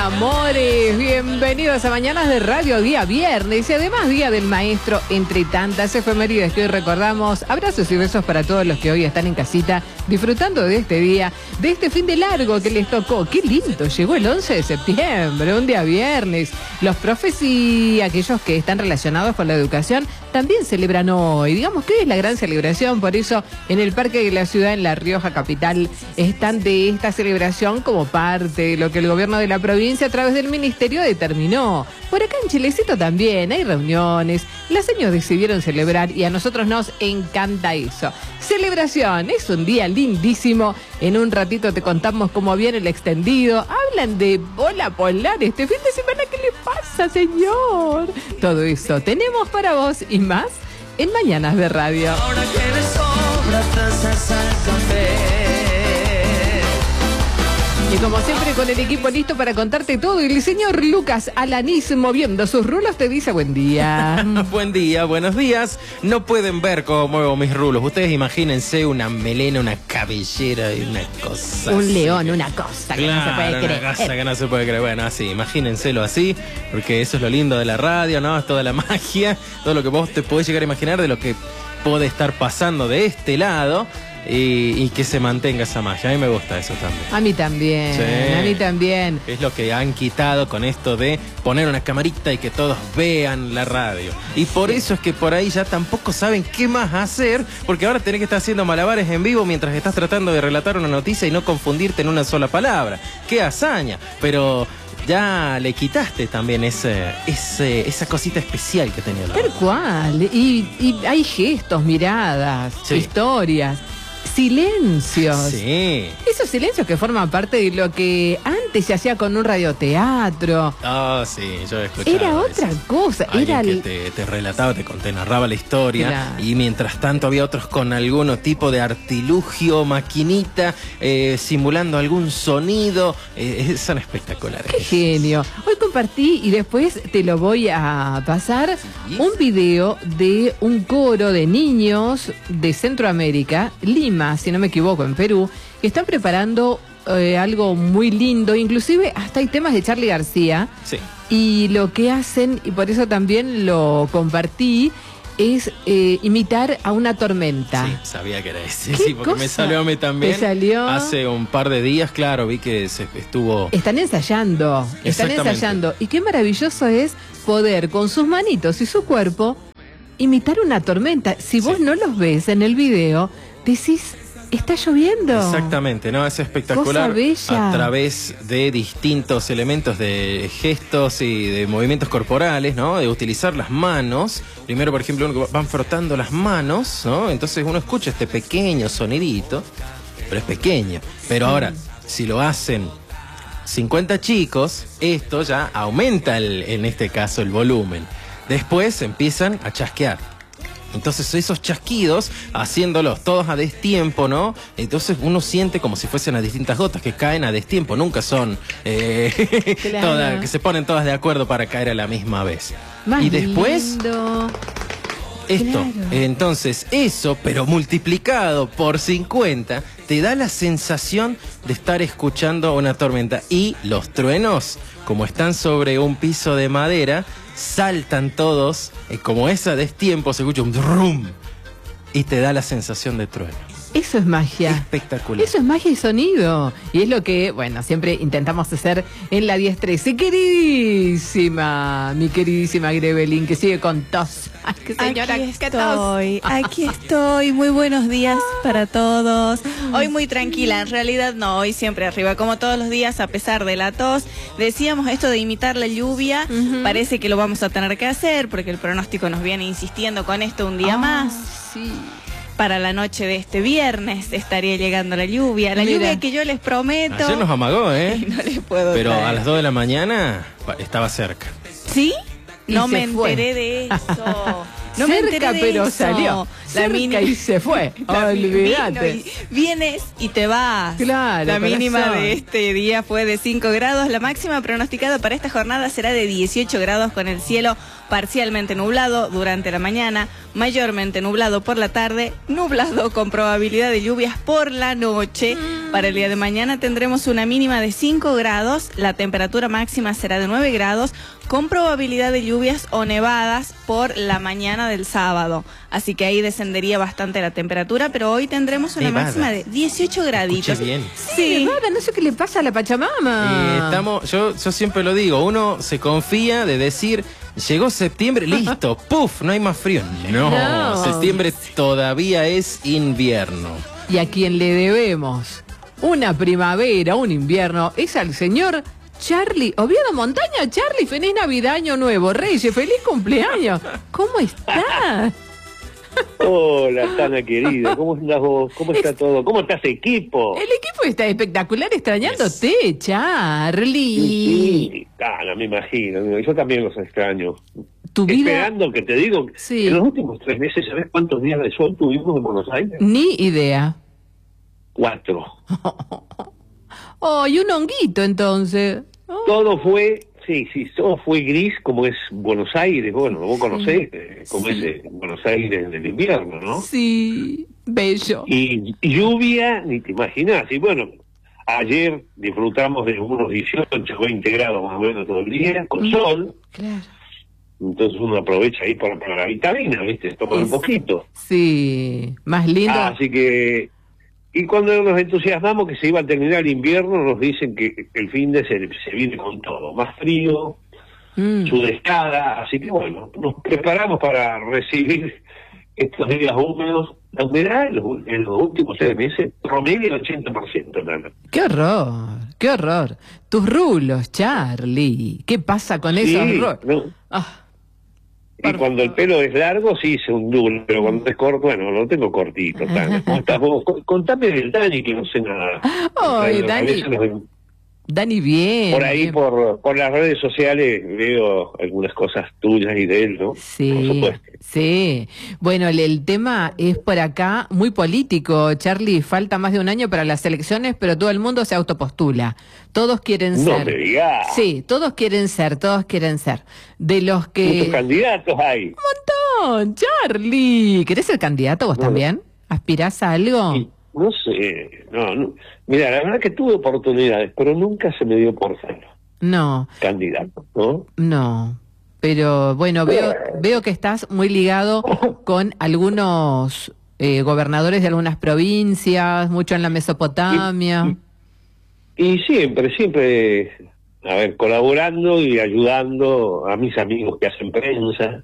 amores, bienvenidos a Mañanas de Radio, día viernes y además día del maestro, entre tantas efemérides que hoy recordamos. Abrazos y besos para todos los que hoy están en casita disfrutando de este día, de este fin de largo que les tocó. Qué lindo, llegó el 11 de septiembre, un día viernes. Los profes y aquellos que están relacionados con la educación también celebran hoy. Digamos que hoy es la gran celebración, por eso en el Parque de la Ciudad, en La Rioja capital, están de esta celebración como parte de lo que el gobierno de la provincia a través del ministerio determinó. Por acá en Chilecito también hay reuniones, las señoras decidieron celebrar y a nosotros nos encanta eso. Celebración, es un día lindísimo. En un ratito te contamos cómo viene el extendido. Hablan de bola polar este fin de semana. ¿Qué le pasa, señor? Todo eso tenemos para vos y más en Mañanas de Radio. Ahora que le sobra tazas al café. Y como siempre con el equipo listo para contarte todo, el señor Lucas Alanís, moviendo sus rulos, te dice buen día. Buen día, buenos días. No pueden ver cómo muevo mis rulos. Ustedes imagínense una melena, una cabellera y una cosa. Un así león, una cosa que no se puede creer. Una cosa que no se puede creer. Bueno, así, imagínenselo así, porque eso es lo lindo de la radio, ¿no? Es toda la magia, todo lo que vos te podés llegar a imaginar de lo que puede estar pasando de este lado. Y que se mantenga esa magia. A mí me gusta eso también. A mí también, sí. A mí también. Es lo que han quitado con esto de poner una camarita y que todos vean la radio. Y por eso es que por ahí ya tampoco saben qué más hacer, porque ahora tenés que estar haciendo malabares en vivo mientras estás tratando de relatar una noticia y no confundirte en una sola palabra. ¡Qué hazaña! Pero ya le quitaste también esa cosita especial que tenía la radio. Tal cual. Y hay gestos, miradas, sí, historias. Silencios. Sí. Esos silencios que forman parte de lo que antes se hacía con un radioteatro. Ah, sí, yo he escuchado. Era otra cosa. Era que te relataba, te narraba la historia. Claro. Y mientras tanto había otros con algún tipo de artilugio, maquinita, simulando algún sonido. Son espectaculares. Qué genio. Hoy compartí y después te lo voy a pasar, ¿sí?, un video de un coro de niños de Centroamérica, Lima, si no me equivoco, en Perú, que están preparando algo muy lindo, inclusive hasta hay temas de Charly García. Sí. Y lo que hacen, y por eso también lo compartí, es imitar a una tormenta. Sí, sabía que era ese, sí, porque me salió a mí también. ¿Te salió? Hace un par de días, claro, vi que se estuvo... Están ensayando. Y qué maravilloso es poder, con sus manitos y su cuerpo, imitar una tormenta. Si vos no los ves en el video, decís, está lloviendo. Exactamente, ¿no? Es espectacular. Cosa bella. A través de distintos elementos de gestos y de movimientos corporales, ¿no? De utilizar las manos. Primero, por ejemplo, van frotando las manos, ¿no? Entonces uno escucha este pequeño sonidito, pero es pequeño. Pero ahora, si lo hacen 50 chicos, esto ya aumenta, en este caso, el volumen. Después empiezan a chasquear. Entonces esos chasquidos, haciéndolos todos a destiempo, ¿no? Entonces uno siente como si fuesen a distintas gotas que caen a destiempo. Nunca son claro, que se ponen todas de acuerdo para caer a la misma vez. Más y después lindo. Esto, claro, entonces eso, pero multiplicado por 50, te da la sensación de estar escuchando una tormenta. Y los truenos, como están sobre un piso de madera, saltan todos, como esa destiempo, se escucha un rum y te da la sensación de trueno. Eso es magia. Espectacular. Eso es magia y sonido. Y es lo que, bueno, siempre intentamos hacer en la 10-13. Queridísima, mi queridísima Grevelin, que sigue con tos. Ay, qué señora, aquí estoy. Muy buenos días para todos. Hoy muy tranquila, en realidad no, hoy siempre arriba, como todos los días, a pesar de la tos. Decíamos esto de imitar la lluvia, parece que lo vamos a tener que hacer, porque el pronóstico nos viene insistiendo con esto un día más. Sí. Para la noche de este viernes estaría llegando la lluvia. La lluvia que yo les prometo. Ayer nos amagó, ¿eh? No les puedo Pero traer. a las 2 de la mañana estaba cerca. ¿Sí? No me fue. enteré de eso. No cerca, me enteré de pero eso. salió. La mínima y se fue. Olvídate. Vienes y te vas. Claro. La mínima corazón. de este día fue de 5 grados. La máxima pronosticada para esta jornada será de 18 grados con el cielo parcialmente nublado durante la mañana, mayormente nublado por la tarde, nublado con probabilidad de lluvias por la noche. Para el día de mañana tendremos una mínima de 5 grados, la temperatura máxima será de 9 grados, con probabilidad de lluvias o nevadas por la mañana del sábado. Así que ahí descendería bastante la temperatura, pero hoy tendremos una máxima de 18 graditos. Escuche bien. Sí, nevada, no sé qué le pasa a la Pachamama. Yo siempre lo digo, uno se confía de decir, llegó septiembre, listo, ¡puf! No hay más frío. No, septiembre todavía es invierno. Y a quien le debemos una primavera, un invierno, es al señor Charlie Oviedo Montaña. Charlie, feliz Navidad, Año Nuevo, Reyes, feliz cumpleaños. ¿Cómo está? Hola, Tana querida, ¿cómo estás vos? ¿Cómo está todo? ¿Cómo está ese equipo? El equipo está espectacular, extrañándote, Charlie. Sí, Tana, me imagino, yo también los extraño. Tu vida... Esperando que te digo, Sí. en los últimos 3 meses, ¿sabés cuántos días de sol tuvimos en Buenos Aires? Ni idea. 4. Oh, y un honguito entonces. Oh. Todo fue, sí, todo fue gris como es Buenos Aires, bueno, vos conocés cómo es Buenos Aires en el invierno, ¿no? Sí, bello. Y lluvia, ni te imaginas, y bueno, ayer disfrutamos de unos 18, 20 grados más o menos todo el día, con sol, Claro. entonces uno aprovecha ahí para la vitamina, ¿viste? Tomar un poquito. Sí, más lindo. Así que, y cuando nos entusiasmamos que se iba a terminar el invierno, nos dicen que el fin de se viene con todo, más frío, sudestada, así que bueno, nos preparamos para recibir estos días húmedos. La humedad en los últimos 3 meses promedio el 80%, Nana. Qué horror, qué horror. Tus rulos, Charlie. ¿Qué pasa con esos rulos? ¿No? Ah, Y cuando el pelo es largo, sí se ondula, pero cuando es corto, bueno, lo tengo cortito, Tana. ¿Cómo estás vos? Contame del Dani, que no sé nada. Ay, A Dani. veces Dani, bien. por ahí, bien. por las redes sociales, veo algunas cosas tuyas y de él, ¿no? Por Sí, supuesto. sí. Bueno, el tema es por acá muy político, Charlie. Falta más de un año para las elecciones, pero todo el mundo se autopostula. Todos quieren No ser. me digas. Sí, todos quieren ser, todos quieren ser. De los Muchos que... candidatos hay. ¡Montón, Charlie! ¿Querés ser candidato vos también? ¿Aspirás a algo? Y no sé, no. Mira, la verdad que tuve oportunidades, pero nunca se me dio por ser No, candidato, ¿no? no. Pero bueno, veo que estás muy ligado con algunos gobernadores de algunas provincias, mucho en la Mesopotamia. Y siempre, a ver, colaborando y ayudando a mis amigos que hacen prensa.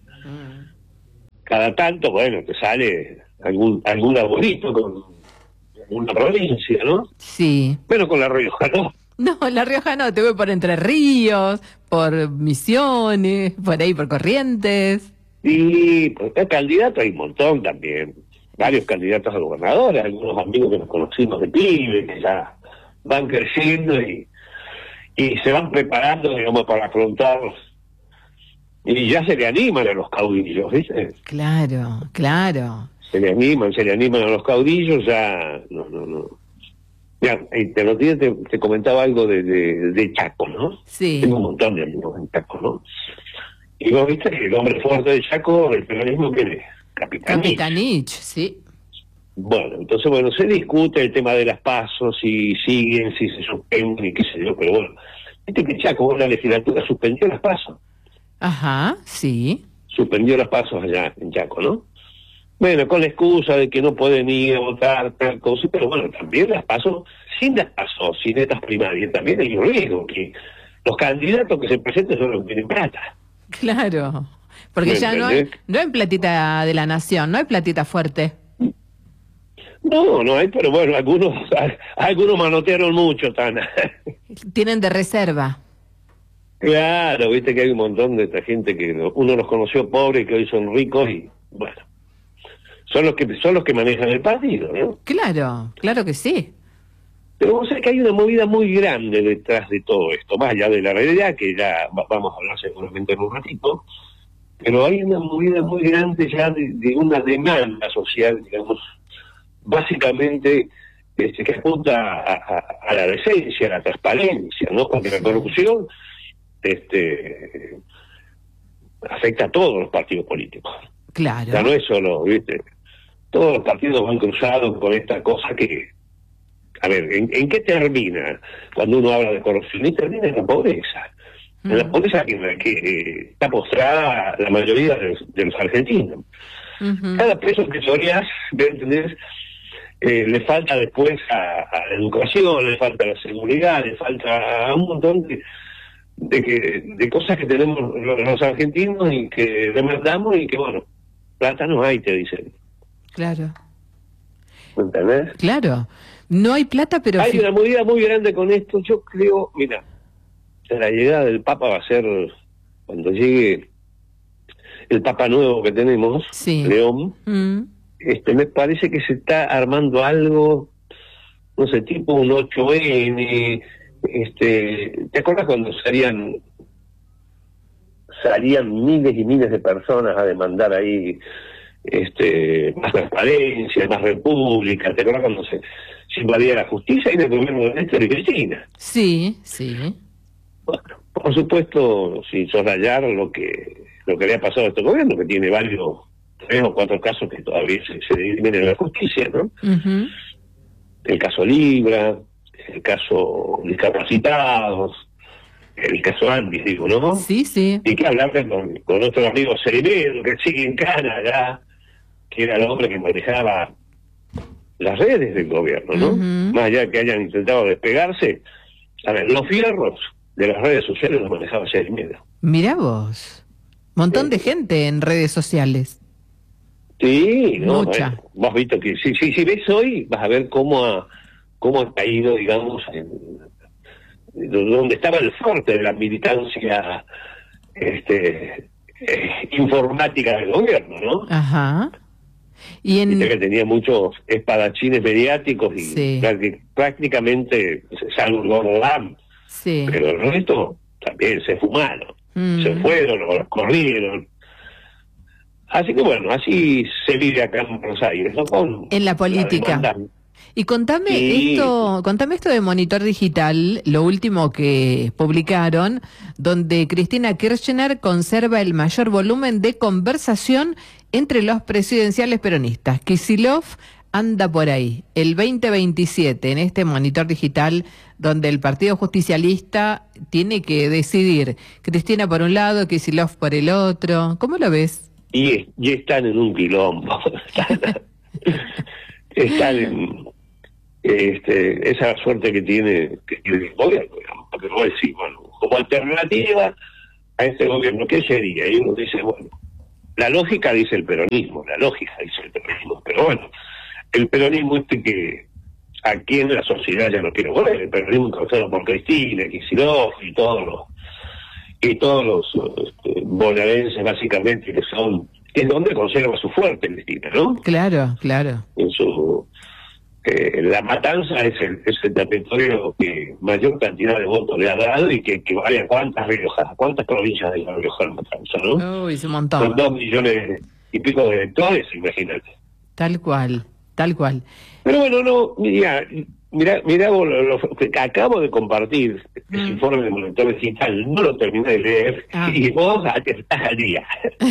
Cada tanto, bueno, te sale algún laborito con una provincia, ¿no? Sí. Bueno, con La Rioja, ¿no? No, La Rioja no, te voy por Entre Ríos, por Misiones, por ahí, por Corrientes. Y pues candidatos hay un montón también. Varios candidatos a gobernadores, algunos amigos que nos conocimos de pibe, que ya van creciendo y se van preparando, digamos, para afrontarlos. Y ya se le animan a los caudillos, ¿viste? Claro, claro. Se le animan a los caudillos, ya, no. Ya, el otro día te comentaba algo de Chaco, ¿no? Sí. Tengo un montón de amigos en Chaco, ¿no? Y vos viste que el hombre fuerte de Chaco, el peronismo, ¿quién es? Capitanich. Capitanich, sí. Bueno, entonces, se discute el tema de las pasos, si siguen, si se suspenden y qué sé yo, pero bueno, viste que Chaco, la legislatura suspendió las pasos. Ajá, sí. Suspendió las pasos allá en Chaco, ¿no? Bueno, con la excusa de que no pueden ir a votar, tal cosa, pero bueno, también las pasos, sin estas primarias, también hay un riesgo que los candidatos que se presenten son los que tienen plata. Claro. Porque ¿Me ya no hay platita de la nación, no hay platita fuerte. No hay, pero bueno, algunos manotearon mucho, Tana. Tienen de reserva. Claro, viste que hay un montón de esta gente que uno los conoció pobres y que hoy son ricos y bueno, son los que manejan el partido, ¿no? Claro que sí. Pero vos sabés que hay una movida muy grande detrás de todo esto, más allá de la realidad, que ya vamos a hablar seguramente en un ratito, pero hay una movida muy grande ya de una demanda social, digamos, básicamente que apunta a la decencia, a la transparencia, ¿no? Porque la corrupción afecta a todos los partidos políticos. Claro. O sea, no es solo, ¿viste? Todos los partidos van cruzados con esta cosa que... A ver, ¿en qué termina cuando uno habla de corrupción? Y termina en la pobreza. En la pobreza que está postrada la mayoría de los argentinos. Cada peso que choreas, ¿me entendés? Le falta después a la educación, le falta a la seguridad, le falta a un montón de cosas que tenemos los argentinos y que demandamos y que, bueno, plata no hay, te dicen. Claro. ¿Me entendés? Claro. No hay plata, pero... Hay una movida muy grande con esto. Yo creo, mira, la llegada del Papa va a ser cuando llegue el Papa nuevo que tenemos, sí. León. Me parece que se está armando algo, no sé, tipo un 8N. ¿Te acuerdas cuando salían miles y miles de personas a demandar ahí más transparencia, más república? ¿Te acuerdas cuando se invadía la justicia y el gobierno de Néstor y Cristina? Sí, sí. Bueno, por supuesto, sin soslayar lo que le ha pasado a este gobierno, que tiene varios, 3 o 4 casos que todavía se dirimen en la justicia, ¿no? El caso Libra, el caso discapacitados, el caso Andes, digo, ¿no? Sí, sí. Y que hablar con nuestro amigo Ceremedo, que sigue en Canadá, que era el hombre que manejaba las redes del gobierno, ¿no? Más allá de que hayan intentado despegarse, a ver, los fierros de las redes sociales los manejaba Ceremedo. Mirá vos, montón de gente en redes sociales. Sí, no, mucha. Vos has visto que si ves hoy, vas a ver cómo ha caído, digamos, donde estaba el fuerte de la militancia informática del gobierno, ¿no? Ajá. Y Viste que tenía muchos espadachines mediáticos y sí. prácticamente, salvo el Gordo Lam, sí. pero el resto también se fumaron, se fueron o los corrieron. Así que bueno, así se vive acá en Buenos Aires, ¿no? En la política. Y contame esto de Monitor Digital, lo último que publicaron, donde Cristina Kirchner conserva el mayor volumen de conversación entre los presidenciales peronistas. Kicillof anda por ahí, el 2027, en este Monitor Digital, donde el Partido Justicialista tiene que decidir, Cristina por un lado, Kicillof por el otro. ¿Cómo lo ves? Y están en un quilombo. Están en... esa suerte que tiene el gobierno, digamos, porque vos decís, bueno, como alternativa a este gobierno, ¿qué sería? Y uno dice, bueno, la lógica dice el peronismo, pero bueno, el peronismo que aquí en la sociedad ya no quiere volver, el peronismo causado por Cristina, Kicillof y todos los bonaerenses básicamente es donde conserva su fuerte Cristina, ¿no? Claro, claro. En su La Matanza es el territorio que mayor cantidad de votos le ha dado y que equivale a cuántas provincias de La Rioja La Matanza, ¿no? Uy, es un montón. Con 2 millones y pico de electores, imagínate. Tal cual. Pero bueno, no, mirá vos lo que acabo de compartir, ese informe de Monitor Digital, no lo terminé de leer, y vos estás al día.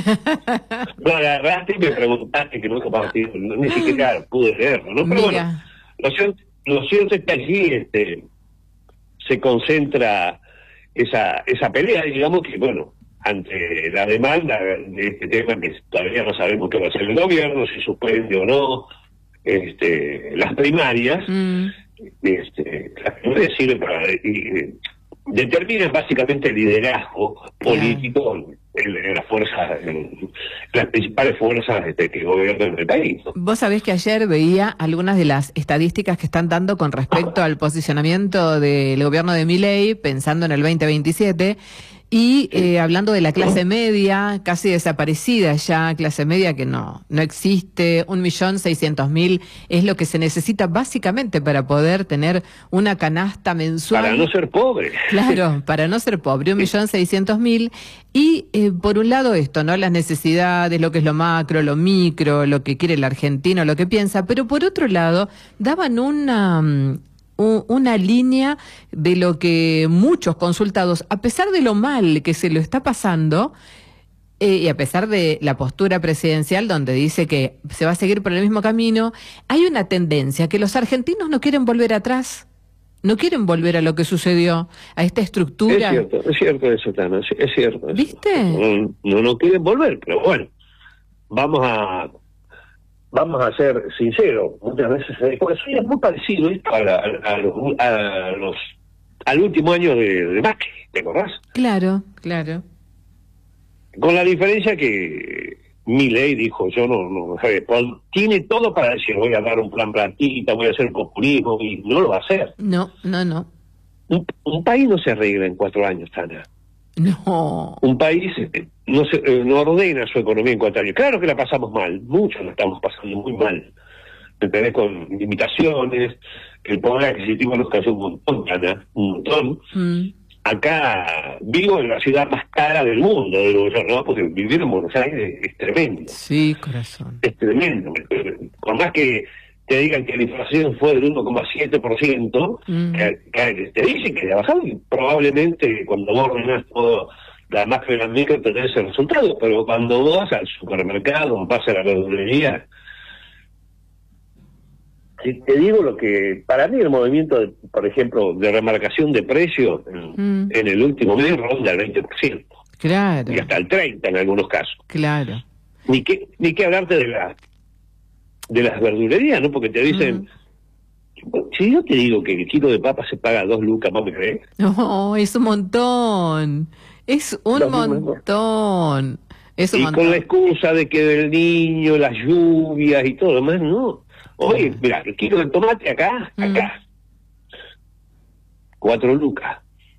Lo agarraste y me preguntaste que no he compartido, ni siquiera pude leerlo, ¿no? Pero bueno, lo cierto es que allí se concentra esa pelea, digamos que, bueno, ante la demanda de este tema, que todavía no sabemos qué va a hacer el gobierno, si suspende o no las primarias. Las primarias sirven para determinan básicamente el liderazgo político en las fuerzas, las principales fuerzas que gobiernan el país, ¿no? Vos sabés que ayer veía algunas de las estadísticas que están dando con respecto al posicionamiento del gobierno de Milei, pensando en el 2027, y hablando de la clase media, casi desaparecida ya, clase media que no existe, 1.600.000 es lo que se necesita básicamente para poder tener una canasta mensual. Para no ser pobre. Claro, para no ser pobre, 1.600.000. Y por un lado esto, ¿no? Las necesidades, lo que es lo macro, lo micro, lo que quiere el argentino, lo que piensa, pero por otro lado, daban una línea de lo que muchos consultados, a pesar de lo mal que se lo está pasando, Y a pesar de la postura presidencial donde dice que se va a seguir por el mismo camino, hay una tendencia que los argentinos no quieren volver atrás, no quieren volver a lo que sucedió, a esta estructura. Es cierto eso, Tana, es cierto. Eso. ¿Viste? No quieren volver, pero bueno, vamos a ser sinceros, muchas veces pues eso es muy parecido esto al último año de Macri, ¿te acordás? Claro, claro. Con la diferencia que Milei dijo, yo no tiene todo para decir, voy a dar un plan platita, voy a hacer populismo, y no lo va a hacer. No. Un país no se arregla en 4 años, Tana. No. Un país no ordena su economía en 4 años. Claro que la pasamos mal, muchos la estamos pasando muy mal. ¿Entendés? Con limitaciones, el poder adquisitivo nos cayó un montón, Tana, un montón. Acá vivo en la ciudad más cara del mundo, digo yo, ¿no? Porque vivir en Buenos Aires es tremendo. Sí, corazón. Es tremendo. Por más que te digan que la inflación fue del 1,7%, que te dicen que ha bajado, y probablemente cuando vos ordenás todo, la macro y la micro, tenés ese resultado, pero cuando vos vas al supermercado, vas a la verdulería, si te digo lo que, para mí el movimiento, por ejemplo, de remarcación de precios en el último mes ronda el 20%. Claro. Y hasta el 30% en algunos casos. Claro. Ni que hablarte de las verdulerías, ¿no? Porque te dicen, si yo te digo que el kilo de papa se paga 2 lucas, ¿vos me crees? No, es un montón. Es un montón. Es un y montón. con la excusa de que del niño, las lluvias y todo lo demás, no. Oye, mira, el kilo de tomate acá, 4 lucas.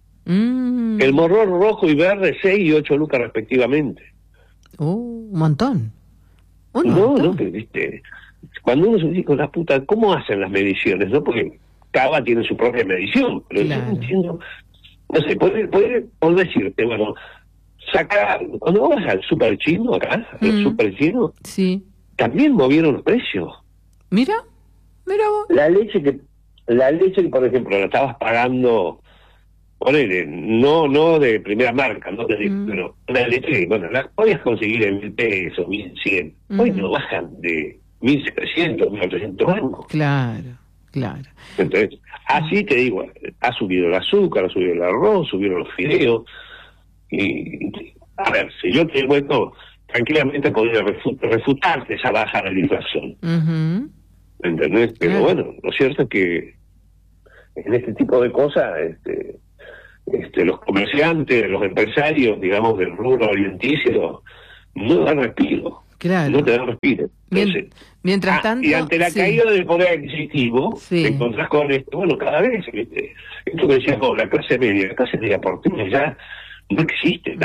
El morrón rojo y verde, 6 y 8 lucas respectivamente. Un montón. No, que viste, cuando uno se dice, la puta, ¿cómo hacen las mediciones? ¿No? Porque cada tiene su propia medición, pero yo no entiendo, no sé, puede decirte, bueno, cuando vos vas al super chino acá, al super chino, sí, también movieron los precios. Mira vos. La leche que, por ejemplo, la estabas pagando, ponele, no de primera marca, no te digo, pero la leche, bueno, la podías conseguir en 1.000 pesos, 1.100. Hoy no bajan de 1.700, 1.800 algo. Claro. Entonces, así te digo, ha subido el azúcar, ha subido el arroz, subieron los fideos. Y, a ver, si yo te cuento, tranquilamente podría refutarte esa baja de la inflación. ¿Entendés? Pero bueno, lo cierto es que en este tipo de cosas, los comerciantes, los empresarios, digamos, del rubro alimenticio, no dan respiro. Claro. No te dan respiro. Entonces, mientras tanto, y ante la caída del poder adquisitivo, te encontrás con esto, bueno, cada vez, ¿viste? Esto que decías vos, la clase media porteña ya no existe.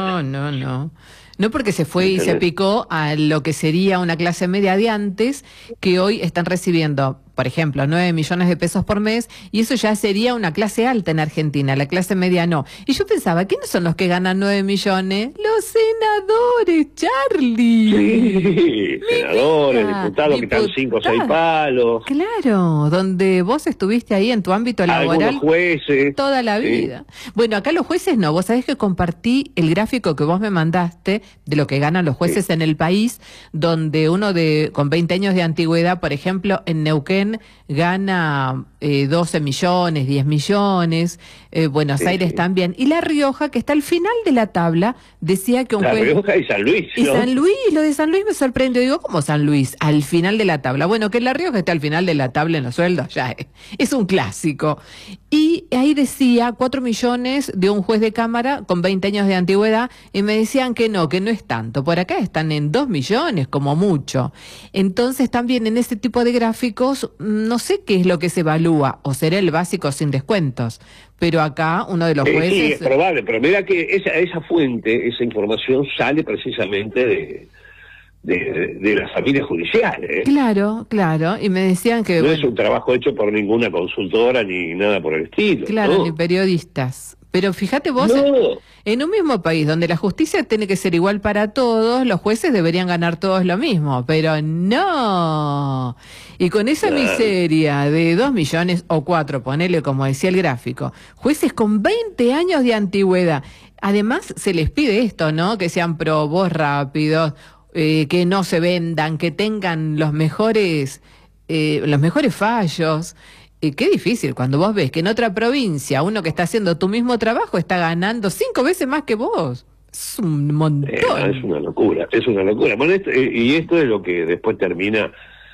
No, porque se fue y se picó a lo que sería una clase media de antes, que hoy están recibiendo, por ejemplo, 9 millones de pesos por mes, y eso ya sería una clase alta en Argentina, la clase media no. Y yo pensaba, ¿quiénes son los que ganan 9 millones? Los senadores, Charlie. Sí, senadores, diputados que están 5 o 6 palos. Claro, donde vos estuviste ahí en tu ámbito laboral. Algunos jueces. Toda la vida. Bueno, acá los jueces no. Vos sabés que compartí el gráfico que vos me mandaste de lo que ganan los jueces en el país, donde uno con 20 años de antigüedad, por ejemplo, en Neuquén gana 12 millones, 10 millones, Buenos Aires también. Y La Rioja, que está al final de la tabla, decía que un juez... La Rioja y San Luis, ¿no? Y San Luis, lo de San Luis me sorprendió. Digo, ¿cómo San Luis? Al final de la tabla. Bueno, que La Rioja esté al final de la tabla en los sueldos, ya es un clásico. Y ahí decía 4 millones de un juez de cámara con 20 años de antigüedad, y me decían que no es tanto. Por acá están en 2 millones, como mucho. Entonces también en ese tipo de gráficos, no sé qué es lo que se evalúa, o será el básico sin descuentos. Pero acá uno de los jueces... Sí, es probable, pero mira que esa fuente, esa información sale precisamente de las familias judiciales. Claro, y me decían que... No es un trabajo hecho por ninguna consultora ni nada por el estilo. Claro, ¿no? ni periodistas. Pero fíjate vos, en un mismo país donde la justicia tiene que ser igual para todos, los jueces deberían ganar todos lo mismo, pero no. Y con esa miseria de 2 millones o 4, ponele como decía el gráfico, jueces con 20 años de antigüedad, Además, se les pide esto, ¿no? Que sean probos rápidos, que no se vendan, que tengan los mejores fallos. Qué difícil cuando vos ves que en otra provincia uno que está haciendo tu mismo trabajo está ganando 5 veces más que vos. Es un montón. Es una locura, es una locura. Bueno, y esto es lo que después termina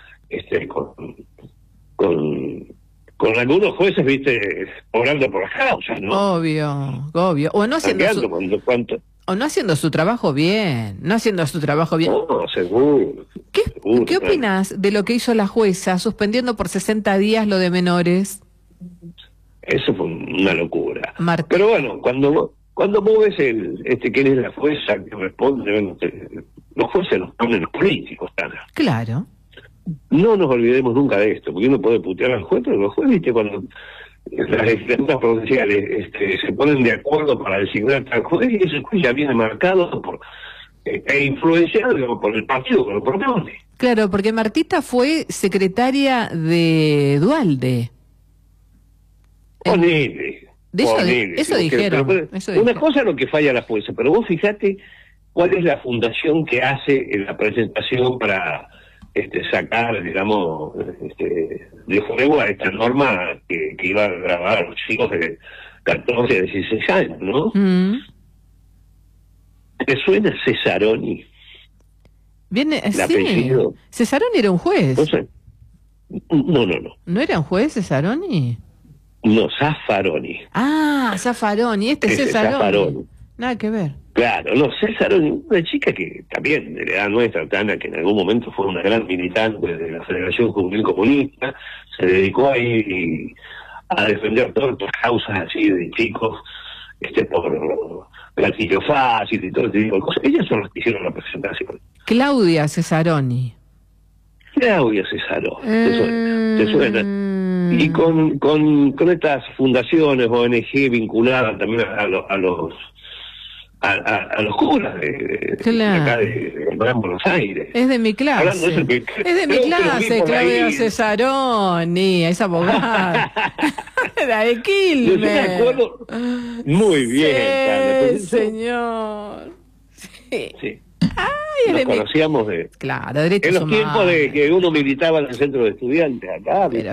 con algunos jueces, viste, obrando por las causas, ¿no? Obvio. O no haciendo su trabajo bien, No, seguro. ¿Qué opinas de lo que hizo la jueza suspendiendo por 60 días lo de menores? Eso fue una locura. Martín. Pero bueno, cuando vos ves quién es la jueza que responde, los jueces los ponen los políticos, Tana. Claro. No nos olvidemos nunca de esto, porque uno puede putear al juez, pero los jueces, viste, cuando las legislaturas provinciales se ponen de acuerdo para designar al juez, y ese juez ya viene marcado e influenciado, digamos, por el partido que lo propone. Claro, porque Martita fue secretaria de Dualde. Ponele. Eso dijeron. Una cosa es lo que falla la jueza, pero vos fijate cuál es la fundación que hace en la presentación para sacar, digamos, de juego a esta norma que iba a grabar a los chicos de 14 a 16 años, ¿no? ¿Te suena Cesaroni? Viene, ¿El sí. apellido? Cesaroni era un juez. No. ¿No era un juez Cesaroni? No, Zaffaroni. Ah, Zaffaroni, Ese Cesaroni. Nada que ver. Claro, no, Cesaroni, una chica que también de la edad nuestra, Tana, que en algún momento fue una gran militante de la Federación Juvenil Comunista, se dedicó ahí a defender todas estas causas así de chicos, por gatillo fácil y todo este tipo de cosas. Ellas son las que hicieron la presentación. Claudia Cesaroni. Claudia Cesaroni, ¿te suena? Y con estas fundaciones, ONG vinculadas también a los curas de acá de Gran Buenos Aires. Es de mi clase. Es de mi clase, Claudia Cesaroni, es abogada. La de Quilmes. Yo me acuerdo muy bien. Sí, señor. Sí. Ay, nos conocíamos claro, derechos en los humanos. tiempos de que uno militaba en el centro de estudiantes acá. Pero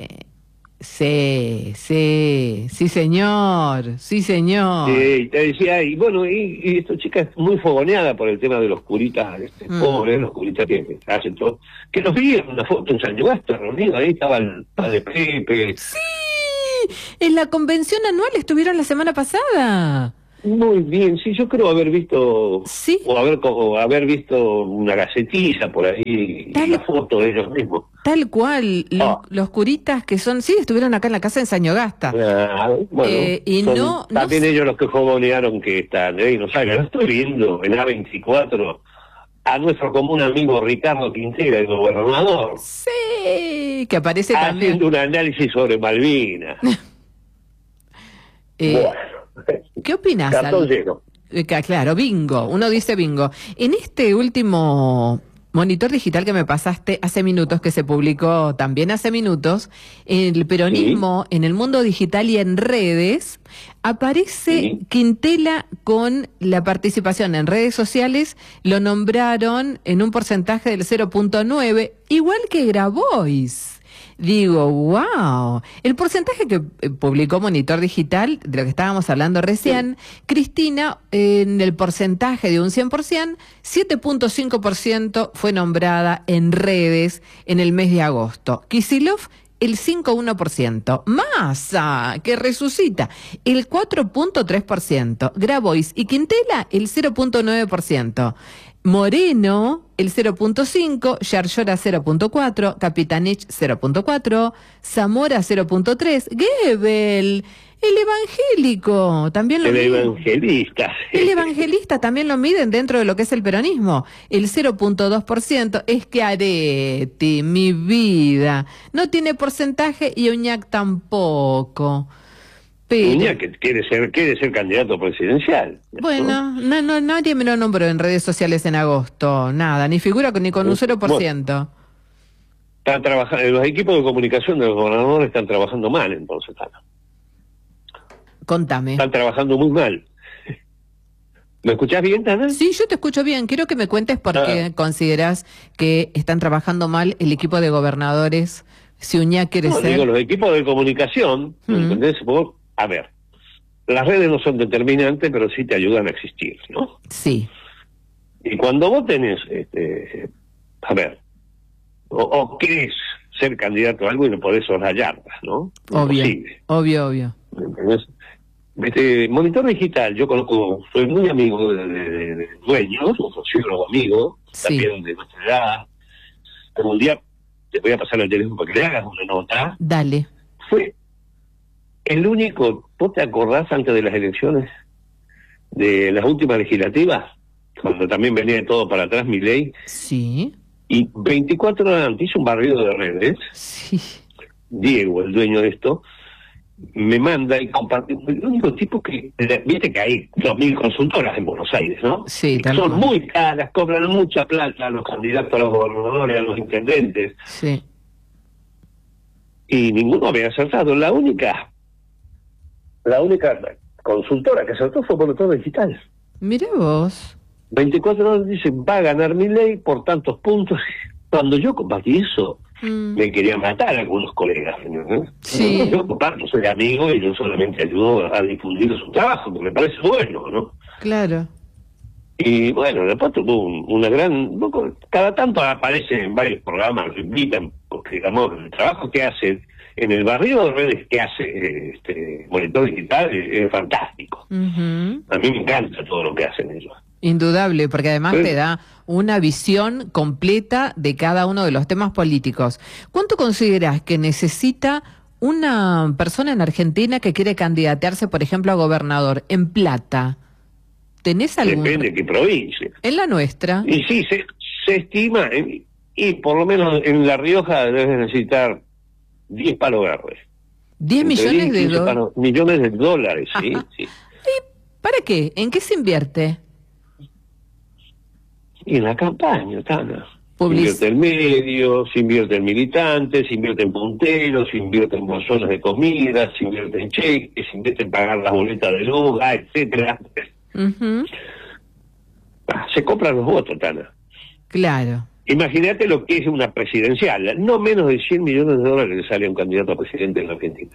sí, señor. Sí, te decía, y bueno, y esta chica es muy fogoneada por el tema de los curitas, pobres, los curitas que hacen todo. Que nos vi en una foto en San Giovanni, reunido, ahí estaba el padre Pepe. Sí, en la convención anual estuvieron la semana pasada. Muy bien, sí, yo creo haber visto, ¿sí? o haber visto una gacetilla por ahí, una foto de ellos mismos. Tal cual, los curitas que son, sí, estuvieron acá en la casa en Sañogasta. Bueno, y también ellos los que fogonearon que están, no saben, lo estoy viendo en A24 a nuestro común amigo Ricardo Quintera, el gobernador. Sí, que aparece también. Haciendo un análisis sobre Malvinas. Bueno. ¿Qué opinas? Cartón lleno. Claro, bingo. Uno dice bingo. En este último monitor digital que me pasaste hace minutos, que se publicó también hace minutos, el peronismo en el mundo digital y en redes, aparece Quintela con la participación en redes sociales, lo nombraron en un porcentaje del 0.9, igual que Grabois. Digo, wow. El porcentaje que publicó Monitor Digital, de lo que estábamos hablando recién, Cristina, en el porcentaje de un 100%, 7.5% fue nombrada en redes en el mes de agosto. Kicillof, el 5.1%. Massa, que resucita, el 4.3%. Grabois y Quintela, el 0.9%. Moreno, el 0.5%, Yarlora 0.4%, Capitanich 0.4%, Zamora 0.3%, Gebel, el evangélico, también lo miden. Evangelista. El evangelista también lo miden dentro de lo que es el peronismo, el 0.2%, Schiaretti, mi vida, no tiene porcentaje y Uñac tampoco. Uñac que quiere ser candidato presidencial. Bueno, no, nadie me lo nombró en redes sociales en agosto, nada, ni figura ni con un 0%. Bueno, están trabajando, los equipos de comunicación de los gobernadores están trabajando mal, entonces, Tana. Contame. Están trabajando muy mal. ¿Me escuchás bien, Tana? Sí, yo te escucho bien. Quiero que me cuentes por qué consideras que están trabajando mal el equipo de gobernadores. Si Uñá quiere No, ser... digo, los equipos de comunicación, ¿entendés? A ver, las redes no son determinantes, pero sí te ayudan a existir, ¿no? Sí. Y cuando vos tenés, a ver, o querés ser candidato a algo y no podés soslayarlas, ¿no? Obvio, Imposible. obvio. ¿Entendés? Monitor Digital, yo conozco, soy muy amigo de dueños, un sociólogo amigo, Sí. también de nuestra edad. Como un día te voy a pasar el teléfono para que le hagas una nota. Dale. Fue el único, ¿vos te acordás antes de las elecciones, de las últimas legislativas, cuando también venía todo para atrás Milei, Sí. y 24 horas antes hizo un barrido de redes, Sí. Diego, el dueño de esto, me manda y comparte, el único tipo que, viste que hay 2.000 consultoras en Buenos Aires, ¿no? Sí, Y tal son cual. muy caras, cobran mucha plata a los candidatos, a los gobernadores, a los intendentes, Sí. y ninguno había acertado. La única consultora que acertó fue Monitor Digital. Mire vos. 24 horas dicen, va a ganar Milei por tantos puntos. Cuando yo compartí eso, me querían matar algunos colegas, ¿no? Sí. Yo comparto, soy amigo y yo solamente ayudo a difundir su trabajo, que me parece bueno, ¿no? Claro. Y bueno, después tuvo una gran... Cada tanto aparece en varios programas, lo invitan, porque digamos, el trabajo que hace en el barrio de redes que hace Monitor Digital es fantástico. Ujú. A mí me encanta todo lo que hacen ellos. Indudable, porque además Sí. te da una visión completa de cada uno de los temas políticos. ¿Cuánto considerás que necesita una persona en Argentina que quiere candidatearse, por ejemplo, a gobernador en plata? ¿Tenés algún...? Depende de qué provincia. En la nuestra. Y sí, se estima, y por lo menos en La Rioja debes necesitar 10 palos verdes. 10 Entre millones 10 y de 15 dólares. millones de dólares, sí, sí. ¿Para qué? ¿En qué se invierte? Y en la campaña, Tana. Se Public- invierte en medios, se invierte en militantes, se invierte en punteros, se invierte en bolsones de comida, se invierte en cheques, se invierte en pagar las boletas de luz, etcétera. Ujú. Se compran los votos, Tana. Claro. Imagínate lo que es una presidencial. No menos de 100 millones de dólares le sale a un candidato a presidente en la Argentina.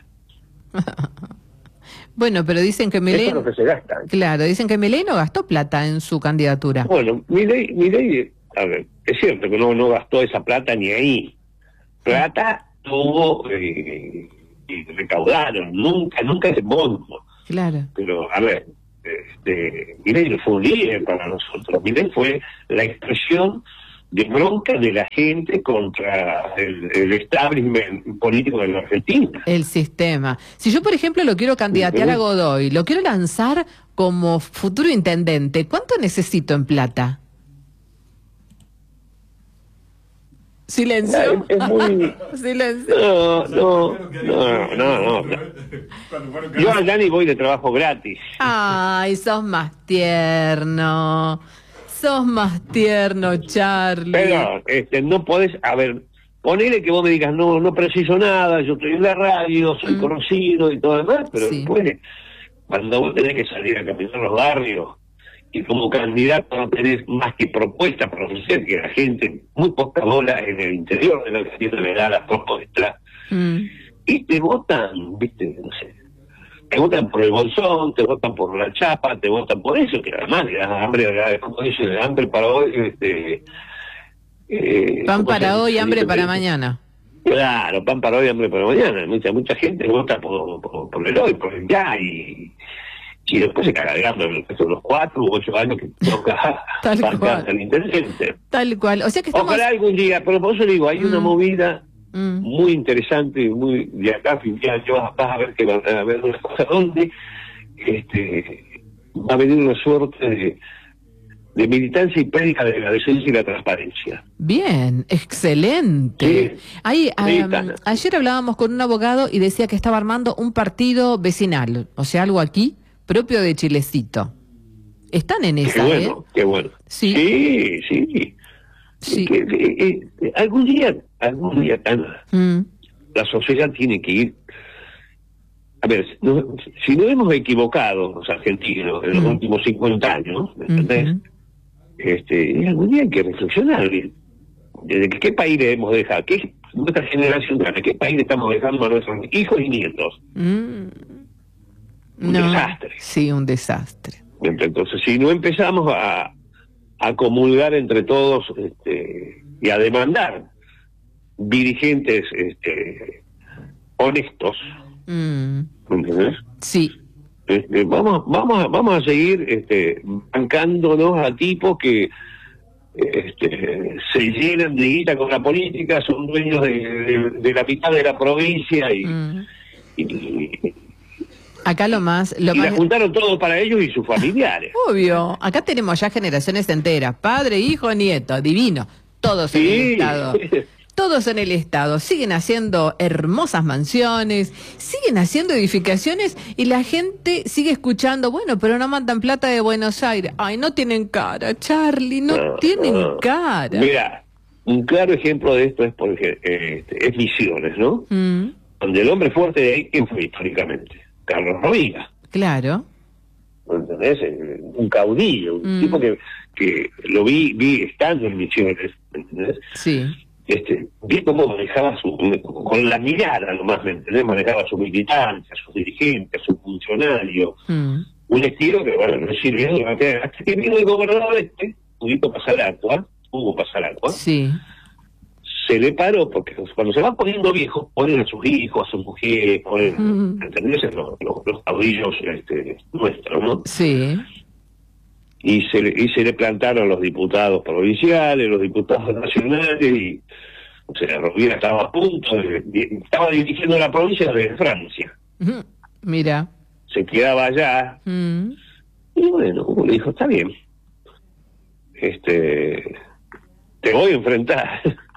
Bueno, pero dicen que Eso Milei... es lo que se gasta. Claro, dicen que Milei no gastó plata en su candidatura. Bueno, Milei, a ver, es cierto que no gastó esa plata ni ahí. Plata tuvo y recaudaron, nunca es monto. Claro. Pero, a ver, Milei no fue un líder para nosotros. Milei fue la expresión de bronca de la gente contra el establishment político de la Argentina. El sistema. Si yo, por ejemplo, lo quiero candidatear a Godoy, lo quiero lanzar como futuro intendente, ¿cuánto necesito en plata? Silencio. Es muy... Silencio. No. Yo a Dani voy de trabajo gratis. Ay, sos más tierno. Sos más tierno, Charlie. Pero no podés, a ver, ponele que vos me digas, no preciso nada, yo estoy en la radio, soy conocido y todo demás, pero Sí. después, cuando vos tenés que salir a caminar los barrios, y como candidato no tenés más que propuestas para ofrecer, que la gente, muy poca bola en el interior de la Argentina le da las propuestas, y te votan, viste, no sé, te votan por el bolsón, te votan por la chapa, te votan por eso, que además le da hambre, como dice, le da hambre para hoy, Pan ¿cómo para se hoy, dice? hambre para mañana. Claro, pan para hoy, hambre para mañana. Mucha gente vota por el hoy, por el ya, y después se caga de hambre los 4 u 8 años que toca Tal cual. bancarse al intendente. Tal cual. O sea que estamos... Ojalá algún día, pero por eso digo, hay una movida Mm. muy interesante, muy de acá a fin de año, vas a ver que va a haber una cosa donde va a venir una suerte de militancia y prédica de la decencia y la transparencia. Bien, excelente. Sí. Ahí, Tana. ayer hablábamos con un abogado y decía que estaba armando un partido vecinal, o sea, algo aquí propio de Chilecito. Están en esa, Qué bueno. Sí. Sí. Sí. Algún día, Tana, Mm. la sociedad tiene que ir a ver, si nos hemos equivocado los argentinos en los últimos 50 años, ¿me entendés? Algún día hay que reflexionar. ¿Desde qué país le hemos dejado? ¿Qué nuestra generación grande? ¿Qué país le estamos dejando a nuestros hijos y nietos? Un desastre. Sí, un desastre. Entonces, si no empezamos a comulgar entre todos y a demandar dirigentes honestos, ¿entendés? Sí. Vamos a seguir bancándonos a tipos que se llenan de guita con la política, son dueños de la mitad de la provincia y acá lo más la juntaron todo para ellos y sus familiares. Obvio, acá tenemos ya generaciones enteras, padre, hijo, nieto, divino, todos en el Estado. Todos en el Estado, siguen haciendo hermosas mansiones, siguen haciendo edificaciones y la gente sigue escuchando, bueno, pero no mandan plata de Buenos Aires. Ay, no tienen cara, Charlie, no tienen cara. Mira, un claro ejemplo de esto es porque es Misiones, ¿no? Donde el hombre fuerte de ahí, ¿quién fue históricamente? Carlos Rovira. Claro. ¿Entendés? Un caudillo, un tipo que lo vi estando en Misiones, ¿entendés? Sí. Vi cómo manejaba con la mirada nomás, ¿me entendés? Manejaba a su militancia, a sus dirigentes, a sus funcionarios. Un estilo que, bueno, no sirvió hasta que vino el gobernador Hugo Pasaracqua. Sí. Se le paró, porque cuando se van poniendo viejos, ponen a sus hijos, a sus mujeres, ponen, ¿entendés? Los caudillos nuestros, ¿no? Sí. Y se le plantaron los diputados provinciales, los diputados nacionales, y o sea, Rovira estaba a punto, estaba dirigiendo la provincia desde Francia. Mira. Se quedaba allá, y bueno, le dijo, está bien, te voy a enfrentar,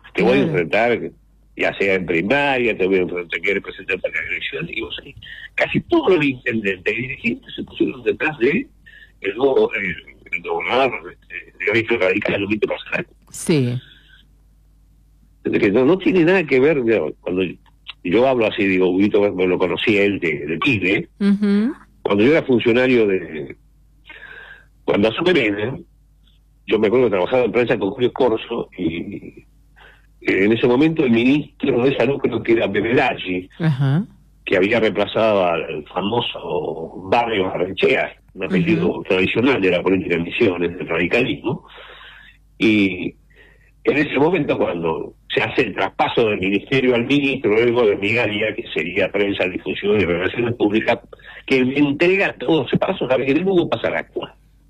ya sea en primaria, te voy a enfrentar, quieres presentarte a la elección, y vos, casi todos los intendentes y dirigentes se pusieron detrás de el gobernador de radical, Huguito Pasaracqua. Sí. Que no tiene nada que ver, cuando yo hablo así, digo, Huguito, me lo conocí a él de pibe, cuando yo era funcionario cuando asume Menem, yo me acuerdo que trabajaba en prensa con Julio Corso, y en ese momento el ministro de Salud creo que era Beberaggi, que había reemplazado al famoso Barrio Arrechea, un apellido tradicional de la política de Misiones, del radicalismo, y en ese momento cuando se hace el traspaso del ministerio al ministro, luego de Migalia, que sería prensa, difusión y relaciones públicas, que me entrega todos esos pasos a ver, Hugo Pasaracqua.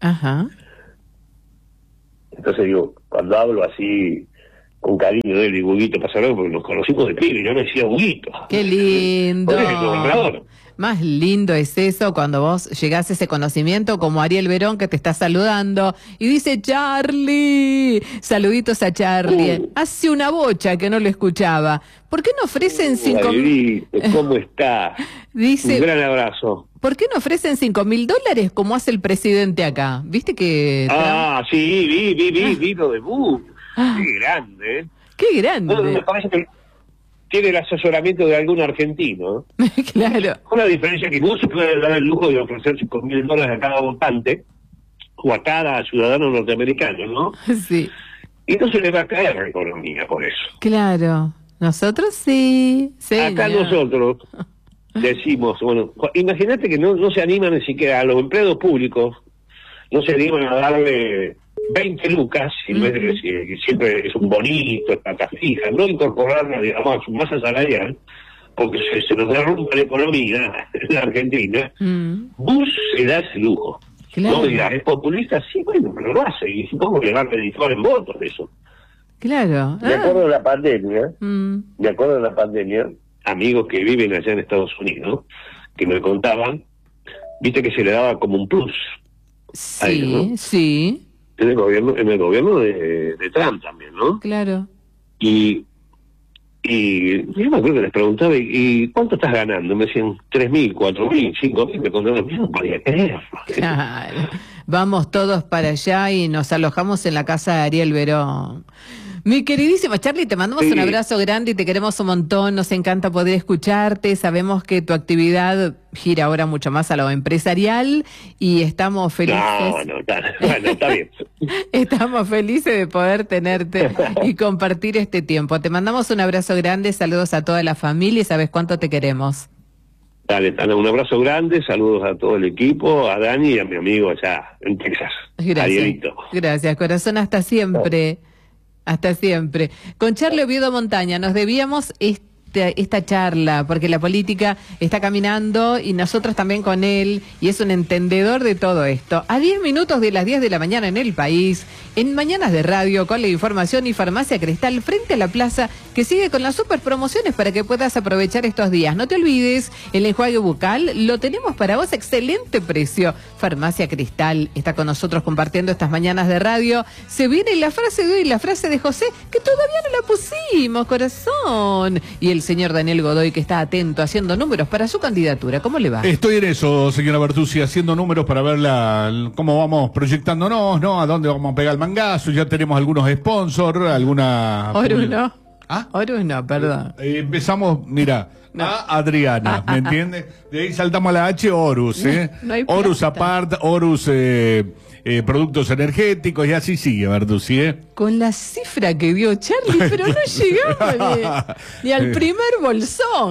Entonces digo, cuando hablo así con cariño de él, digo, Huguito Pasaracqua, porque nos conocimos de pibe, y yo me decía Huguito. ¡Qué lindo! Porque es el gobernador. Más lindo es eso cuando vos llegás a ese conocimiento como Ariel Verón que te está saludando y dice Charlie, saluditos a Charlie. Hace una bocha que no lo escuchaba. ¿Por qué no ofrecen 5.000? ¿Cómo está? Dice, un gran abrazo. ¿Por qué no ofrecen $5.000 como hace el presidente acá? ¿Viste que? Sí, vi lo de Bush. Qué grande, ¿eh? Qué grande. No, me parece que tiene el asesoramiento de algún argentino. Claro. Con la diferencia que Bush se puede dar el lujo de ofrecer $5.000 a cada votante o a cada ciudadano norteamericano, ¿no? Sí. Y no se le va a caer la economía por eso. Claro. Nosotros sí. Acá nosotros decimos, bueno, imagínate que no se animan ni siquiera a los empleados públicos, no se animan a darle 20 lucas, que siempre es un bonito, es plata fija, no incorporarla, digamos, a su masa salarial, porque se nos derrumba la economía en la Argentina. Bush se da ese lujo. Claro. No dirá, ¿es populista? Sí, bueno, pero lo hace, y supongo que le va a pedir en votos de eso. Claro. Me acuerdo de la pandemia, amigos que viven allá en Estados Unidos, que me contaban, viste que se le daba como un plus. Sí, a ellos, ¿no? Sí. En el gobierno de Trump también, ¿no? Claro. Y yo me acuerdo que les preguntaba, ¿y cuánto estás ganando? Me decían 3.000, 4.000, 5.000, me contaban, yo no podía creerlo. Claro. Vamos todos para allá y nos alojamos en la casa de Ariel Verón. Mi queridísima Charlie, te mandamos un abrazo grande y te queremos un montón. Nos encanta poder escucharte. Sabemos que tu actividad gira ahora mucho más a lo empresarial y estamos felices. Bueno, está bien. Estamos felices de poder tenerte y compartir este tiempo. Te mandamos un abrazo grande, saludos a toda la familia y sabes cuánto te queremos. Dale, Tana, un abrazo grande, saludos a todo el equipo, a Dani y a mi amigo allá en Texas. Gracias. Gracias, corazón, hasta siempre. Hasta siempre. Con Charlie Oviedo Montaña nos debíamos esta charla, porque la política está caminando y nosotros también con él, y es un entendedor de todo esto. A 10 minutos de las 10 de la mañana en el país, en Mañanas de Radio, con la información y Farmacia Cristal, frente a la plaza, que sigue con las super promociones para que puedas aprovechar estos días. No te olvides, el enjuague bucal lo tenemos para vos, excelente precio. Farmacia Cristal está con nosotros compartiendo estas Mañanas de Radio. Se viene la frase de hoy, la frase de José, que todavía no la pusimos, corazón. Y el señor Daniel Godoy, que está atento, haciendo números para su candidatura. ¿Cómo le va? Estoy en eso, señora Bertuzzi, haciendo números para ver cómo vamos proyectándonos, ¿no? A dónde vamos a pegar el mangazo. Ya tenemos algunos sponsors, alguna... Oruno. ¿Ah? Oruno, perdón. Empezamos, mira, a Adriana, ¿me entiendes? De ahí saltamos a la H, Horus, ¿eh? No hay Horus plata. Apart, Horus Productos Energéticos, y así sigue, Bertuzzi, ¿eh? Con la cifra que dio Charlie, pero no llegamos ni al primer bolsón.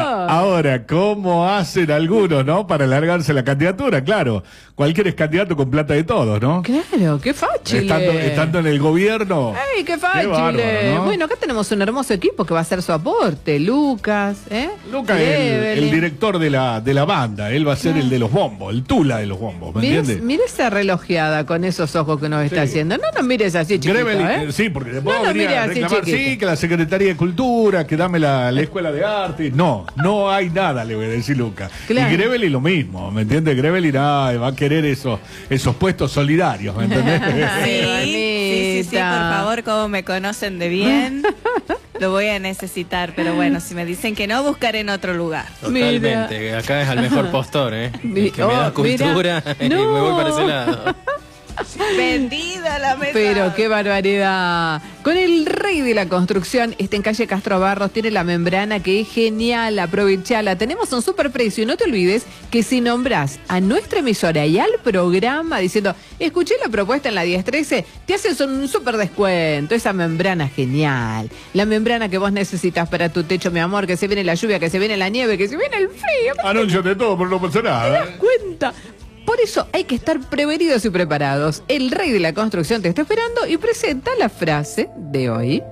Ahora, ¿cómo hacen algunos, no? Para largarse la candidatura, claro. Cualquier es candidato con plata de todos, ¿no? Claro, qué fácil. Estando en el gobierno. ¡Ey, qué fácil! bárbaro, ¿no? Bueno, acá tenemos un hermoso equipo que va a hacer su aporte. Lucas, Lucas es el director de la banda. Él va a ser el de los bombos, el tula de los bombos, ¿me entiendes? Mira esa relojeada con esos ojos que nos está haciendo. No nos mires así, chiquito, Sí, porque después no venir a así, reclamar, chiquito. sí, que la Secretaría de Cultura, que dame la Escuela de Arte. No hay nada, le voy a decir Lucas. Claro. Y Grevely lo mismo, ¿me entiendes? Grevely va a querer esos puestos solidarios, ¿me entendés? Sí, por favor, como me conocen de bien, lo voy a necesitar, pero bueno, si me dicen que no, buscaré en otro lugar. Totalmente, Mira. acá es al mejor postor, ¿eh? El que me da Mira. cultura y me voy para ese lado. Vendida la mesa. Pero qué barbaridad. Con el rey de la construcción, está en calle Castro Barros, tiene la membrana que es genial, aprovechala. Tenemos un super precio y no te olvides que si nombras a nuestra emisora y al programa diciendo, escuché la propuesta en la 1013, te haces un super descuento. Esa membrana genial. La membrana que vos necesitas para tu techo, mi amor, que se viene la lluvia, que se viene la nieve, que se viene el frío. Anúnciate todo, pero no pasa ¿Te nada. das cuenta? Por eso hay que estar prevenidos y preparados. El rey de la construcción te está esperando y presenta la frase de hoy.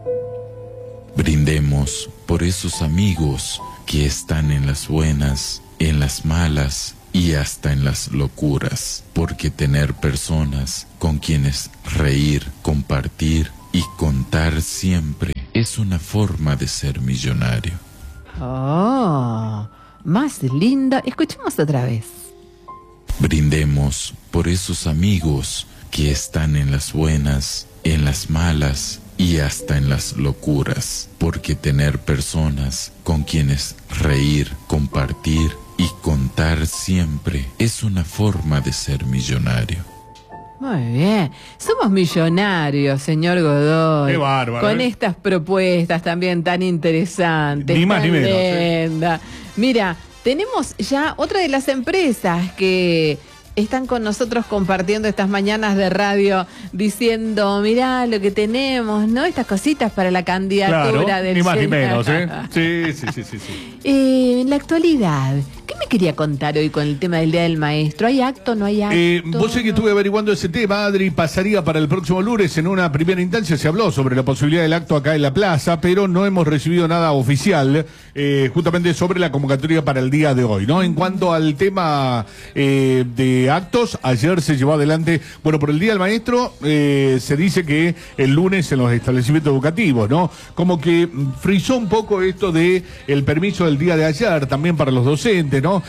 Brindemos por esos amigos que están en las buenas, en las malas y hasta en las locuras, porque tener personas con quienes reír, compartir y contar siempre es una forma de ser millonario. Oh, más linda. Escuchemos otra vez. Brindemos por esos amigos que están en las buenas, en las malas y hasta en las locuras, porque tener personas con quienes reír, compartir y contar siempre es una forma de ser millonario. Muy bien. Somos millonarios, señor Godoy. Qué bárbaro, Con estas propuestas también tan interesantes. Ni más tan ni menos, linda. Mira, tenemos ya otra de las empresas que están con nosotros compartiendo estas mañanas de radio, diciendo, mirá lo que tenemos, ¿no? Estas cositas para la candidatura Claro, del ni más ni Senado. menos, ¿eh? Sí. En la actualidad, ¿qué me quería contar hoy con el tema del Día del Maestro? ¿Hay acto, no hay acto? Vos sé que estuve averiguando ese tema, Adri, pasaría para el próximo lunes. En una primera instancia se habló sobre la posibilidad del acto acá en la plaza, pero no hemos recibido nada oficial justamente sobre la convocatoria para el día de hoy, ¿no? En cuanto al tema de actos, ayer se llevó adelante, bueno, por el Día del Maestro se dice que el lunes en los establecimientos educativos, ¿no? Como que frizó un poco esto de el permiso del día de ayer, también para los docentes, justamente, ¿no?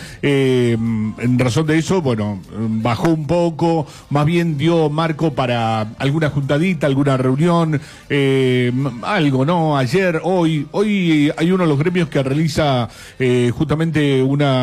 En razón de eso, bueno, bajó un poco, más bien dio marco para alguna juntadita, alguna reunión, algo, ¿no? Ayer, hoy hay uno de los gremios que realiza justamente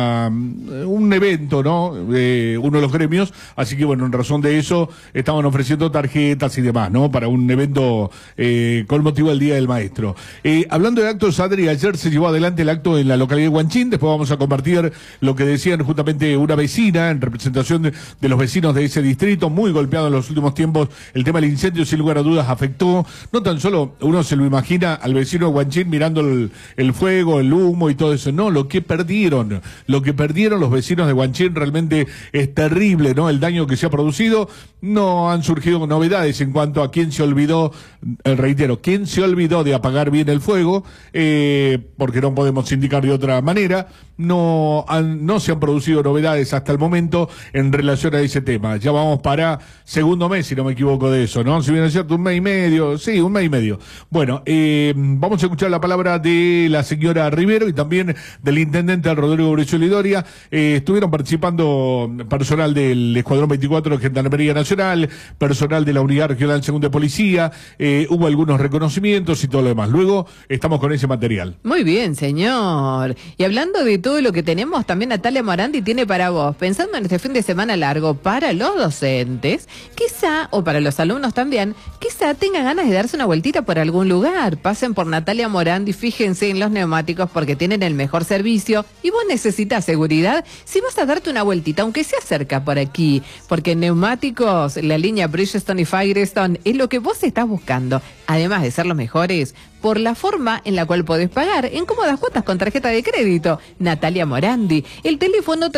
un evento, ¿no? Uno de los gremios, así que bueno, en razón de eso estaban ofreciendo tarjetas y demás, ¿no? Para un evento con motivo del Día del Maestro. Hablando de actos, Adri, ayer se llevó adelante el acto en la localidad de Huanchín, después vamos a compartir lo que decían justamente una vecina en representación de los vecinos de ese distrito, muy golpeado en los últimos tiempos. El tema del incendio, sin lugar a dudas, afectó, no tan solo uno se lo imagina al vecino de Huanchín mirando el fuego, el humo y todo eso, no, lo que perdieron los vecinos de Huanchín realmente es terrible, ¿no? El daño que se ha producido. No han surgido novedades en cuanto a quién se olvidó, reitero, quién se olvidó de apagar bien el fuego, porque no podemos indicar de otra manera. No se han producido novedades hasta el momento en relación a ese tema. Ya vamos para segundo mes, si no me equivoco de eso, ¿no? Si bien es cierto, un mes y medio. Sí, un mes y medio. Bueno, vamos a escuchar la palabra de la señora Rivero y también del intendente Rodrigo Brizuela y Doria. Estuvieron participando personal del Escuadrón 24 de Gendarmería Nacional, personal de la Unidad Regional Segunda de Policía, hubo algunos reconocimientos y todo lo demás. Luego estamos con ese material. Muy bien, señor. Y hablando de todo lo que tenemos, también Natalia Morandi tiene para vos, pensando en este fin de semana largo para los docentes, quizá, o para los alumnos también, quizá tengan ganas de darse una vueltita por algún lugar. Pasen por Natalia Morandi, fíjense en los neumáticos porque tienen el mejor servicio y vos necesitas seguridad. Si vas a darte una vueltita, aunque sea cerca por aquí, porque en neumáticos, la línea Bridgestone y Firestone es lo que vos estás buscando, además de ser los mejores, por la forma en la cual podés pagar en cómodas cuotas con tarjeta de crédito. Natalia Morandi, el teléfono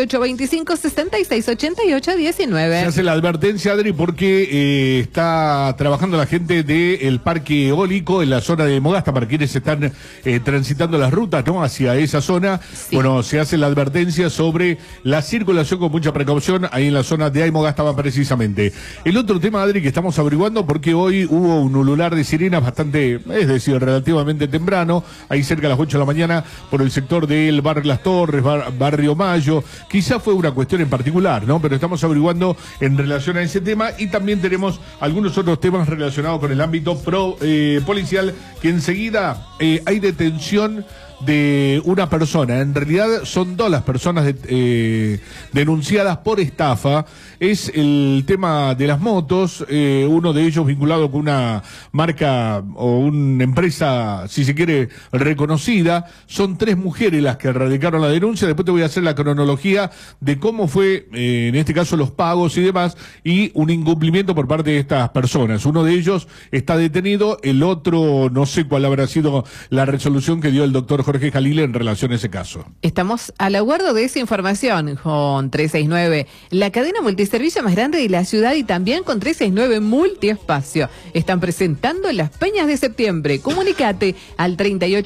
3825-6688-19. Se hace la advertencia, Adri, porque está trabajando la gente del parque eólico en la zona de Aymogasta, para quienes están transitando las rutas, ¿no? Hacia esa zona. Sí. Bueno, se hace la advertencia sobre la circulación con mucha precaución ahí en la zona de Aymogasta más precisamente. El otro tema, Adri, que estamos averiguando, porque hoy hubo un ulular de sirenas bastante, es decir, relativamente temprano, ahí cerca de las 8 de la mañana, por el sector del Barrio Las Torres, Barrio Mayo. Quizá fue una cuestión en particular, ¿no? Pero estamos averiguando en relación a ese tema y también tenemos algunos otros temas relacionados con el ámbito policial, que enseguida hay detención de una persona. En realidad son dos las personas denunciadas por estafa. Es el tema de las motos, uno de ellos vinculado con una marca o una empresa, si se quiere, reconocida. Son 3 mujeres las que radicaron la denuncia. Después te voy a hacer la cronología de cómo fue, en este caso, los pagos y demás, y un incumplimiento por parte de estas personas. Uno de ellos está detenido, el otro no sé cuál habrá sido la resolución que dio el doctor Jorge Jalil en relación a ese caso. Estamos al aguardo de esa información con 369, la cadena multiservicio más grande de la ciudad, y también con 369 Multiespacio. Están presentando las Peñas de septiembre. Comunicate al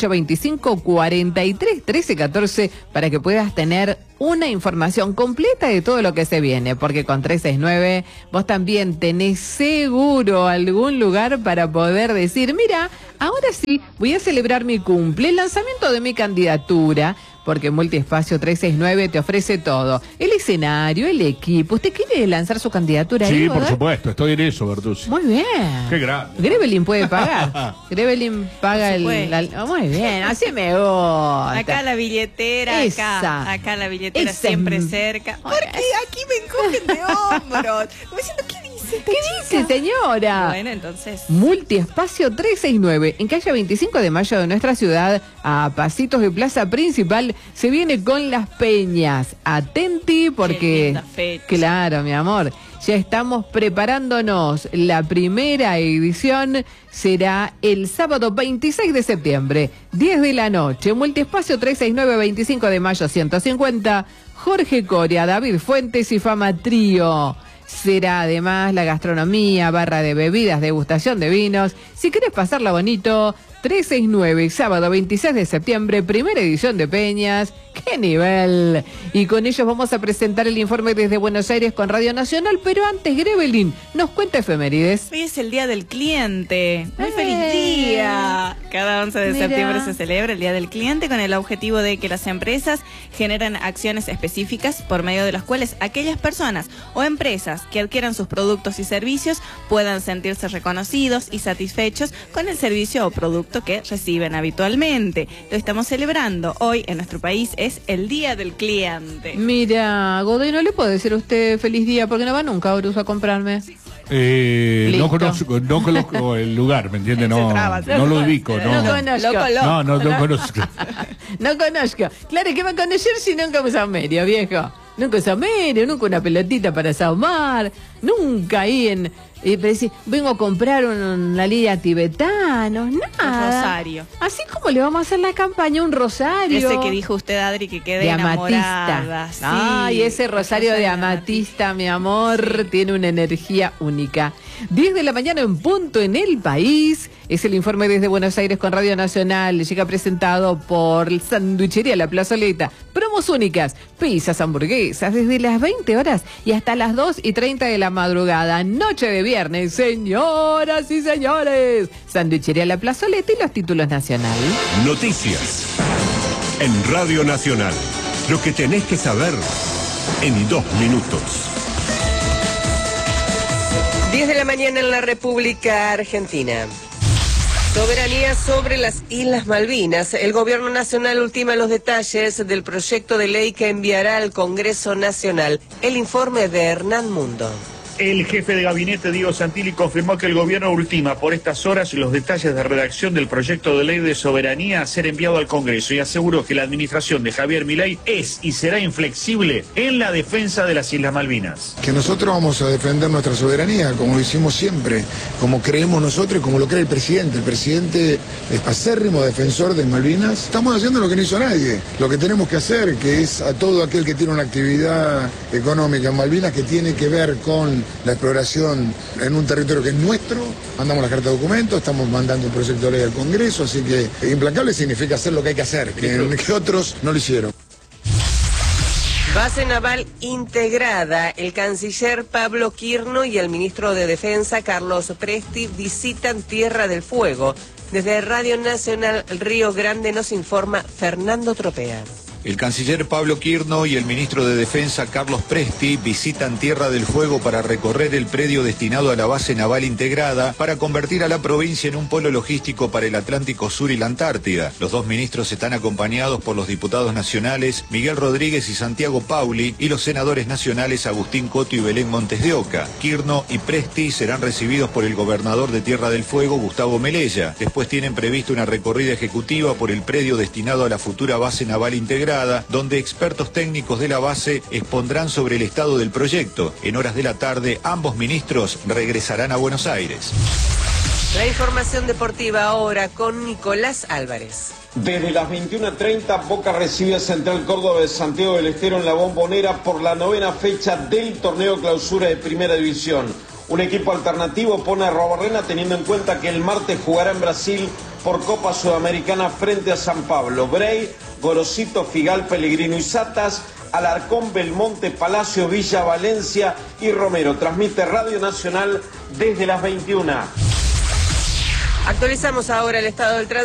3825-431314 para que puedas tener una información completa de todo lo que se viene, porque con 369 vos también tenés seguro algún lugar para poder decir, mira, ahora sí voy a celebrar mi cumple, el lanzamiento de mi candidatura, porque Multiespacio 369 te ofrece todo, el escenario, el equipo. ¿Usted quiere lanzar su candidatura ahí? Sí, por supuesto, estoy en eso, Bertuzzi. Muy bien. Qué grande. Grevelin puede pagar. Grevelin paga muy bien, así me gusta. Acá la billetera, acá la billetera siempre cerca. Porque aquí me encogen de hombros. Me diciendo, ¿qué dice? ¿Qué dice, señora? Bueno, entonces. Multiespacio 369, en calle 25 de Mayo de nuestra ciudad, a pasitos de Plaza Principal, se viene con las peñas. Atenti, porque, claro, mi amor, ya estamos preparándonos. La primera edición será el sábado 26 de septiembre, 10 de la noche. Multiespacio 369, 25 de mayo 150, Jorge Coria, David Fuentes y Fama Trío. Será además la gastronomía, barra de bebidas, degustación de vinos. Si querés pasarla bonito, 369, sábado 26 de septiembre, primera edición de Peñas. ¡Qué nivel! Y con ellos vamos a presentar el informe desde Buenos Aires con Radio Nacional, pero antes, Grevelin nos cuenta efemérides. Hoy es el Día del Cliente. ¡Muy feliz día! Cada 11 de septiembre se celebra el Día del Cliente con el objetivo de que las empresas generen acciones específicas por medio de las cuales aquellas personas o empresas que adquieran sus productos y servicios puedan sentirse reconocidos y satisfechos con el servicio o producto que reciben habitualmente. Lo estamos celebrando hoy en nuestro país. Es el Día del Cliente. Mira, Godoy, ¿no le puedo decir a usted feliz día? Porque no va nunca a Orus a comprarme. No conozco el lugar, ¿me entiende? No lo ubico. No conozco. No conozco. No conozco. Claro, ¿qué va a conocer si nunca usa medio, viejo? Nunca usa medio, nunca una pelotita para saumar, nunca ahí en... vengo a comprar una línea tibetanos, nada. Un rosario. Así como le vamos a hacer la campaña, un rosario. Ese que dijo usted, Adri, que quede de enamorada. amatista. Ay, ese rosario de amatista, mi amor, tiene una energía única. 10 de la mañana en punto en el país. Es el informe desde Buenos Aires con Radio Nacional. Llega presentado por Sanduichería La Plazoleta. Promos únicas, pizzas, hamburguesas, desde las 20 horas y hasta las 2:30 de la madrugada. Noche de viernes, señoras y señores. Sanduichería La Plazoleta y los títulos nacionales. Noticias en Radio Nacional. Lo que tenés que saber en 2 minutos. 10 de la mañana en la República Argentina. Soberanía sobre las Islas Malvinas. El Gobierno Nacional ultima los detalles del proyecto de ley que enviará al Congreso Nacional. El informe de Hernán Mundo. El jefe de gabinete, Diego Santilli, confirmó que el gobierno ultima por estas horas los detalles de redacción del proyecto de ley de soberanía a ser enviado al Congreso y aseguró que la administración de Javier Milei es y será inflexible en la defensa de las Islas Malvinas. Que nosotros vamos a defender nuestra soberanía, como lo hicimos siempre, como creemos nosotros y como lo cree el presidente. El presidente es acérrimo defensor de Malvinas. Estamos haciendo lo que no hizo nadie. Lo que tenemos que hacer, que es a todo aquel que tiene una actividad económica en Malvinas que tiene que ver con la exploración en un territorio que es nuestro, mandamos la carta de documentos, estamos mandando un proyecto de ley al Congreso, así que implacable significa hacer lo que hay que hacer, que otros no lo hicieron. Base naval integrada. El canciller Pablo Quirno y el ministro de Defensa Carlos Presti visitan Tierra del Fuego. Desde Radio Nacional Río Grande nos informa Fernando Tropea. El canciller Pablo Quirno y el ministro de Defensa Carlos Presti visitan Tierra del Fuego para recorrer el predio destinado a la base naval integrada para convertir a la provincia en un polo logístico para el Atlántico Sur y la Antártida. Los dos ministros están acompañados por los diputados nacionales Miguel Rodríguez y Santiago Pauli y los senadores nacionales Agustín Coto y Belén Montes de Oca. Quirno y Presti serán recibidos por el gobernador de Tierra del Fuego, Gustavo Melella. Después tienen previsto una recorrida ejecutiva por el predio destinado a la futura base naval integrada, donde expertos técnicos de la base expondrán sobre el estado del proyecto. En horas de la tarde, ambos ministros regresarán a Buenos Aires. La información deportiva ahora con Nicolás Álvarez. Desde las 21:30, Boca recibe a Central Córdoba de Santiago del Estero en la Bombonera por la 9ª fecha del torneo clausura de Primera División. Un equipo alternativo pone a Robarrena teniendo en cuenta que el martes jugará en Brasil por Copa Sudamericana frente a San Pablo. Brey, Gorosito, Figal, Pellegrino y Satas, Alarcón, Belmonte, Palacio, Villa, Valencia y Romero. Transmite Radio Nacional desde las 21. Actualizamos ahora el estado del tránsito.